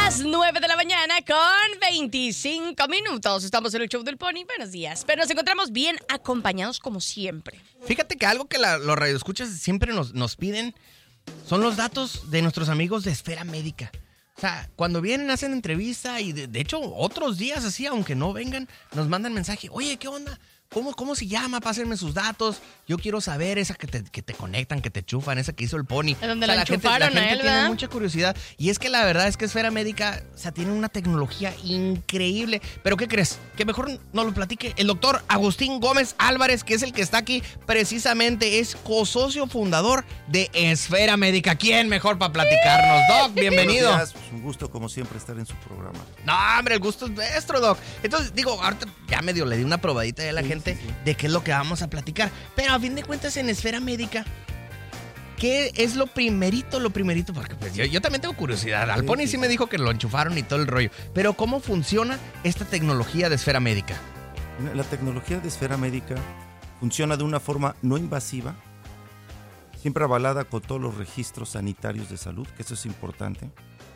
Las 9 de la mañana con 25 minutos. Estamos en el show del Pony. Buenos días. Pero nos encontramos bien acompañados como siempre. Fíjate que algo que los radioescuchas siempre nos piden son los datos de nuestros amigos de Esfera Médica. O sea, cuando vienen, hacen entrevista y de hecho otros días así, aunque no vengan, nos mandan mensaje. Oye, ¿qué onda? ¿Cómo se llama? Pásenme sus datos. Yo quiero saber esa que te conectan, que te chufan, esa que hizo el Pony. Es donde o sea, la enchufaron gente a él, tiene ¿verdad? mucha curiosidad. Y es que la verdad es que Esfera Médica, o sea, tiene una tecnología increíble. ¿Pero qué crees? Que mejor nos lo platique el doctor Agustín Gómez Álvarez, que es el que está aquí precisamente. Es cosocio fundador de Esfera Médica. ¿Quién mejor para platicarnos? Doc, bienvenido. Buenos días. Un gusto, como siempre, estar en su programa. No, hombre, el gusto es nuestro, Doc. Entonces, digo, ahorita ya medio le di una probadita a la gente de qué es lo que vamos a platicar. Pero a fin de cuentas, en Esfera Médica, ¿qué es lo primerito? Porque pues, yo también tengo curiosidad. Al Pony sí me dijo que lo enchufaron y todo el rollo. Pero ¿cómo funciona esta tecnología de Esfera Médica? La tecnología de Esfera Médica funciona de una forma no invasiva, siempre avalada con todos los registros sanitarios de salud, que eso es importante.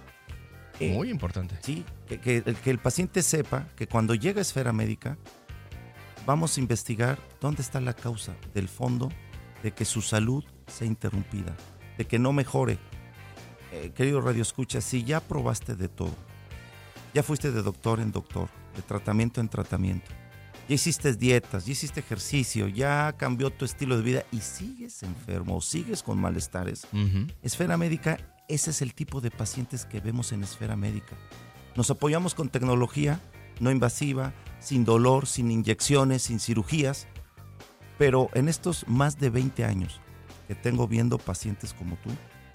Muy importante. Sí, que el paciente sepa que cuando llega a Esfera Médica, vamos a investigar dónde está la causa del fondo de que su salud sea interrumpida, de que no mejore. Querido radioescucha, si ya probaste de todo, ya fuiste de doctor en doctor, de tratamiento en tratamiento, ya hiciste dietas, ya hiciste ejercicio, ya cambió tu estilo de vida y sigues enfermo o sigues con malestares, Esfera Médica, ese es el tipo de pacientes que vemos en Esfera Médica. Nos apoyamos con tecnología no invasiva, sin dolor, sin inyecciones, sin cirugías, pero en estos más de 20 años que tengo viendo pacientes como tú,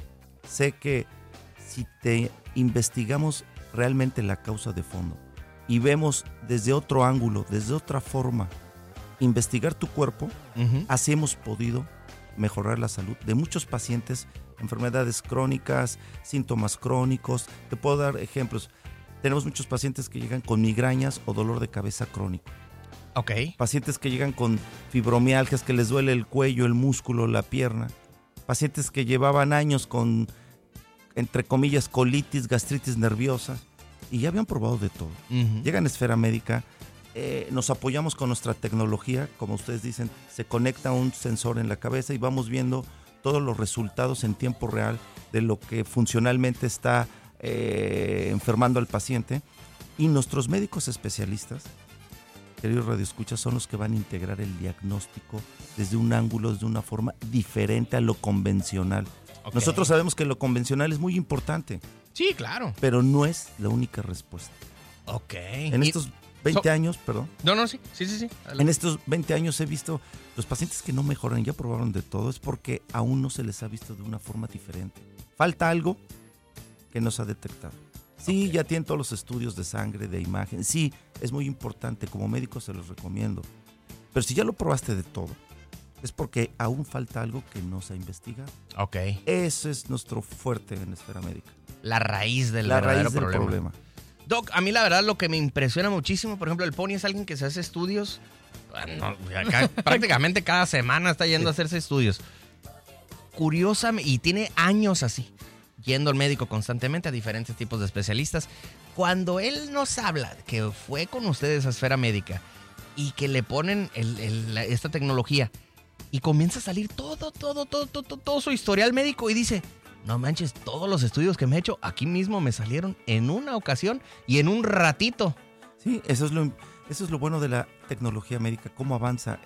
sé que si te investigamos realmente la causa de fondo y vemos desde otro ángulo, desde otra forma, investigar tu cuerpo, así hemos podido mejorar la salud de muchos pacientes, enfermedades crónicas, síntomas crónicos. Te puedo dar ejemplos. Tenemos muchos pacientes que llegan con migrañas o dolor de cabeza crónico. Ok. Pacientes que llegan con fibromialgias, que les duele el cuello, el músculo, la pierna. Pacientes que llevaban años con, entre comillas, colitis, gastritis nerviosa y ya habían probado de todo. Llegan a Esfera Médica, nos apoyamos con nuestra tecnología, como ustedes dicen, se conecta un sensor en la cabeza y vamos viendo todos los resultados en tiempo real de lo que funcionalmente está enfermando al paciente, y nuestros médicos especialistas, queridos radioescuchas, son los que van a integrar el diagnóstico desde un ángulo, desde una forma diferente a lo convencional. Okay. Nosotros sabemos que lo convencional es muy importante. Sí, claro. Pero no es la única respuesta. Ok. En estos 20 años, perdón. No, sí. En estos 20 años he visto los pacientes que no mejoran, ya probaron de todo, es porque aún no se les ha visto de una forma diferente. Falta algo que no se ha detectado. Sí, ya tienen todos los estudios de sangre, de imagen. Sí, es muy importante. Como médico se los recomiendo. Pero si ya lo probaste de todo, es porque aún falta algo que no se ha investigado. Ok. Eso es nuestro fuerte en Esfera Médica. La raíz del problema. Doc, a mí la verdad lo que me impresiona muchísimo, por ejemplo, el Pony es alguien que se hace estudios. Bueno, prácticamente cada semana está yendo a hacerse estudios. Curiosamente, y tiene años así, yendo al médico constantemente a diferentes tipos de especialistas. Cuando él nos habla que fue con ustedes a Esfera Médica y que le ponen esta tecnología y comienza a salir todo su historial médico y dice, no manches, todos los estudios que me he hecho aquí mismo me salieron en una ocasión y en un ratito. Sí, eso es lo bueno de la tecnología médica, cómo avanza.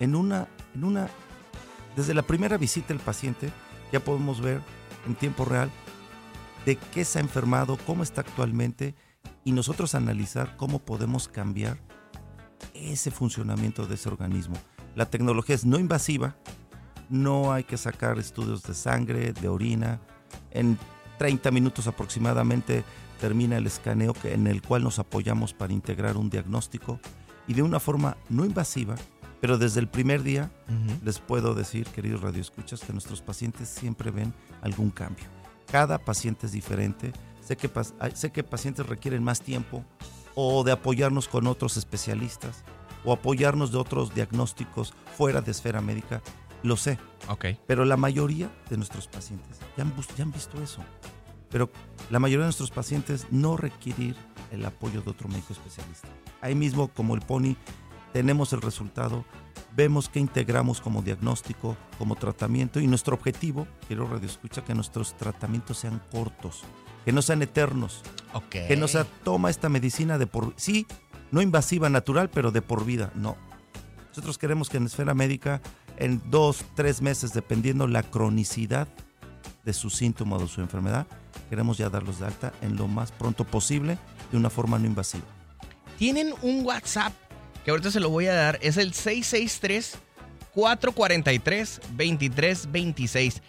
Desde la primera visita del paciente ya podemos ver en tiempo real de qué se ha enfermado, cómo está actualmente, y nosotros analizar cómo podemos cambiar ese funcionamiento de ese organismo. La tecnología es no invasiva, no hay que sacar estudios de sangre, de orina. En 30 minutos aproximadamente termina el escaneo en el cual nos apoyamos para integrar un diagnóstico, y de una forma no invasiva, pero desde el primer día les puedo decir, queridos radioescuchas, que nuestros pacientes siempre ven algún cambio. Cada paciente es diferente. Sé que pacientes requieren más tiempo o de apoyarnos con otros especialistas o apoyarnos de otros diagnósticos fuera de Esfera Médica. Lo sé. Okay. Pero la mayoría de nuestros pacientes ya han visto eso. Pero la mayoría de nuestros pacientes no requerir el apoyo de otro médico especialista. Ahí mismo, como el Pony, tenemos el resultado, vemos que integramos como diagnóstico, como tratamiento, y nuestro objetivo, quiero radioescucha, que nuestros tratamientos sean cortos, que no sean eternos, que no sea toma esta medicina de por sí, no invasiva, natural, pero de por vida, no. Nosotros queremos que en Esfera Médica, en 2-3 meses, dependiendo la cronicidad de su síntoma o de su enfermedad, queremos ya darlos de alta en lo más pronto posible, de una forma no invasiva. Tienen un WhatsApp que ahorita se lo voy a dar, es el 663-443-2326.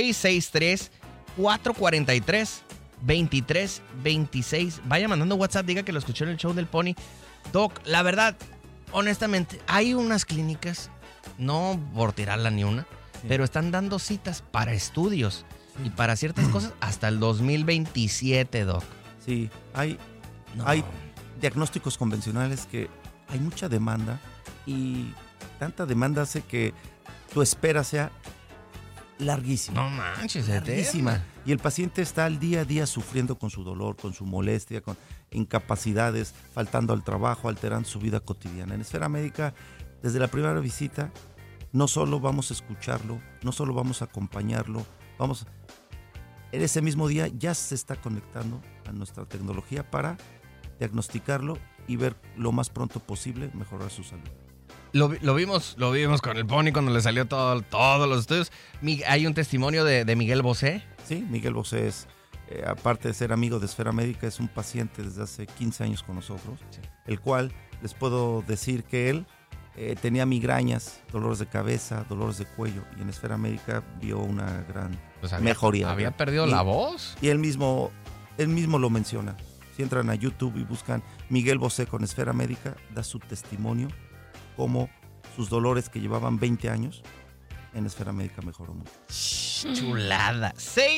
663-443-2326. Vaya mandando WhatsApp, diga que lo escuchó en el show del Pony. Doc, la verdad, honestamente, hay unas clínicas, no por tirarla ni una, pero están dando citas para estudios y para ciertas cosas hasta el 2027, Doc. Sí, hay diagnósticos convencionales que hay mucha demanda y tanta demanda hace que tu espera sea larguísima. No manches, larguísima. Y el paciente está al día a día sufriendo con su dolor, con su molestia, con incapacidades, faltando al trabajo, alterando su vida cotidiana. En Esfera Médica, desde la primera visita, no solo vamos a escucharlo, no solo vamos a acompañarlo, en ese mismo día ya se está conectando a nuestra tecnología para diagnosticarlo y ver lo más pronto posible mejorar su salud. Lo vimos con el Pony cuando le salió todos los estudios. Hay un testimonio de Miguel Bosé. Sí, Miguel Bosé es, aparte de ser amigo de Esfera Médica, es un paciente desde hace 15 años con nosotros, sí. El cual les puedo decir que él tenía migrañas, dolores de cabeza, dolores de cuello, y en Esfera Médica vio una gran mejoría. Había perdido la voz. Y él mismo lo menciona. Si entran a YouTube y buscan Miguel Bosé con Esfera Médica, da su testimonio cómo sus dolores que llevaban 20 años en Esfera Médica mejoró mucho. Chulada.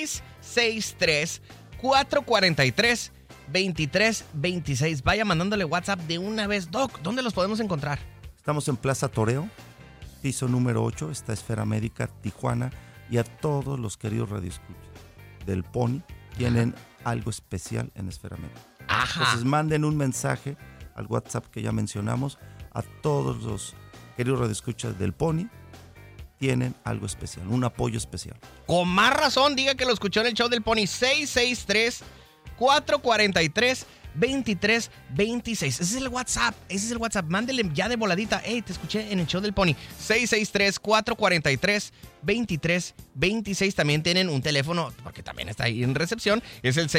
663-443-2326. Vaya mandándole WhatsApp de una vez. Doc, ¿dónde los podemos encontrar? Estamos en Plaza Toreo, piso número 8, está Esfera Médica Tijuana, y a todos los queridos radioescuchas del Pony tienen algo especial en Esfera Médica. Ajá. Entonces manden un mensaje al WhatsApp que ya mencionamos. A todos los queridos radioescuchas del Pony tienen algo especial, un apoyo especial. Con más razón, diga que lo escuchó en el show del Pony. 663-443-2326. Ese es el WhatsApp. Mándele ya de voladita. Hey, te escuché en el show del Pony. 663-443-2326. También tienen un teléfono, porque también está ahí en recepción. Es el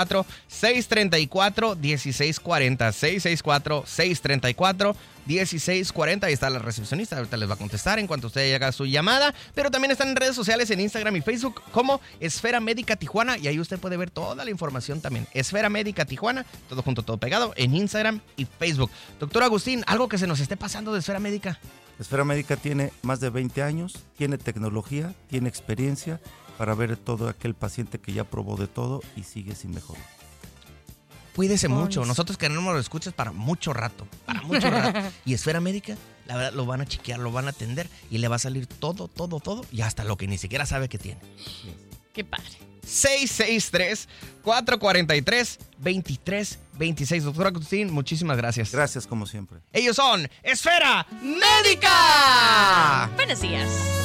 664-634-1640. 664-634-1640. Ahí está la recepcionista. Ahorita les va a contestar en cuanto usted llega a su llamada. Pero también están en redes sociales, en Instagram y Facebook, como Esfera Médica Tijuana. Y ahí usted puede ver toda la información también. Esfera Médica Tijuana, todo junto, todo pegado, en Instagram y Facebook. Doctor Agustín, ¿algo que se nos esté pasando de Esfera Médica? Esfera Médica tiene más de 20 años, tiene tecnología, tiene experiencia para ver todo aquel paciente que ya probó de todo y sigue sin mejorar. Cuídese mucho. Nosotros queremos lo escuches para mucho rato. Y Esfera Médica, la verdad, lo van a chequear, lo van a atender y le va a salir todo y hasta lo que ni siquiera sabe que tiene. Qué padre. 663-443-2326. Doctor Agustín, muchísimas gracias. Gracias, como siempre. Ellos son Esfera Médica. Buenos días.